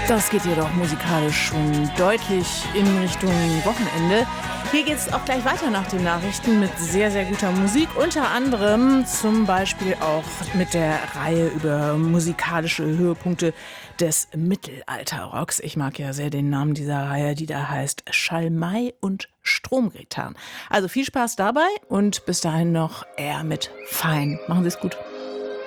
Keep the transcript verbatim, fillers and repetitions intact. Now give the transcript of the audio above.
Das geht jedoch musikalisch schon deutlich in Richtung Wochenende. Hier geht es auch gleich weiter nach den Nachrichten mit sehr, sehr guter Musik. Unter anderem zum Beispiel auch mit der Reihe über musikalische Höhepunkte des Mittelalterrocks. Ich mag ja sehr den Namen dieser Reihe, die da heißt Schalmei und Stromgitarren. Also viel Spaß dabei und bis dahin noch eher mit Fein. Machen Sie es gut.